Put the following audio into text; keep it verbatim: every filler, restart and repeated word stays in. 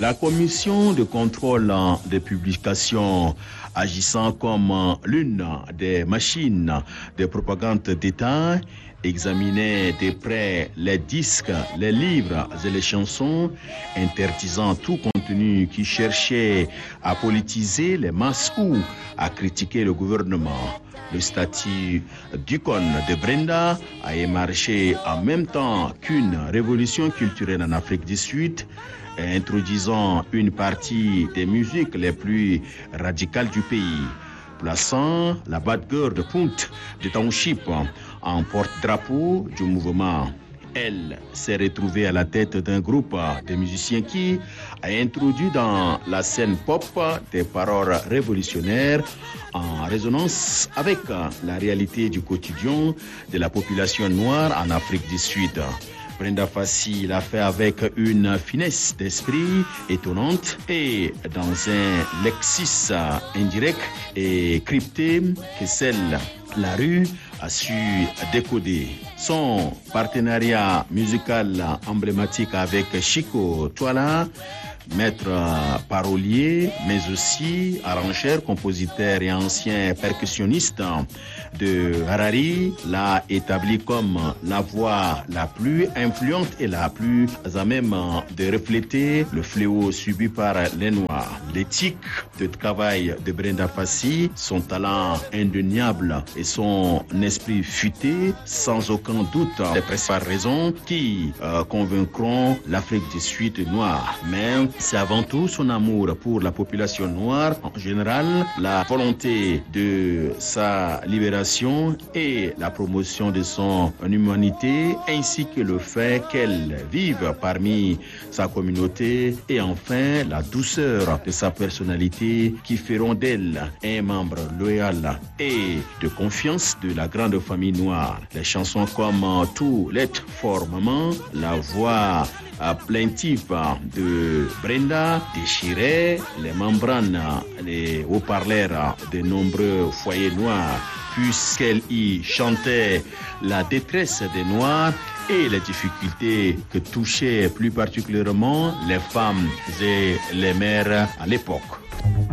La commission de contrôle des publications, agissant comme l'une des machines de propagande d'État, examinait de près les disques, les livres et les chansons, interdisant tout contenu qui cherchait à politiser les masses ou à critiquer le gouvernement. Le statut d'icône de Brenda a émergé en même temps qu'une révolution culturelle en Afrique du Sud, introduisant une partie des musiques les plus radicales du pays, plaçant la Bad Girl de Punt de Township en porte-drapeau du mouvement. Elle s'est retrouvée à la tête d'un groupe de musiciens qui a introduit dans la scène pop des paroles révolutionnaires en résonance avec la réalité du quotidien de la population noire en Afrique du Sud. Brenda Fassie l'a fait avec une finesse d'esprit étonnante et dans un lexis indirect et crypté que celle la rue a su décoder. Son partenariat musical emblématique avec Chico Twala, maître parolier, mais aussi arrangeur, compositeur et ancien percussionniste de Harari, l'a établi comme la voix la plus influente et la plus à même de refléter le fléau subi par les Noirs. L'éthique de travail de Brenda Fassie, son talent indéniable et son esprit futé, sans aucun doute, les principales raisons qui euh, convaincront l'Afrique du Sud noire. Mais c'est avant tout son amour pour la population noire en général, la volonté de sa libération et la promotion de son humanité, ainsi que le fait qu'elle vive parmi sa communauté et enfin la douceur de sa personnalité qui feront d'elle un membre loyal et de confiance de la grande famille noire. Les chansons comme Tout l'être formement, la voix plaintive de Brenda déchirait les membranes, les haut-parleurs de nombreux foyers noirs, puisqu'elle y chantait la détresse des Noirs et les difficultés que touchaient plus particulièrement les femmes et les mères à l'époque.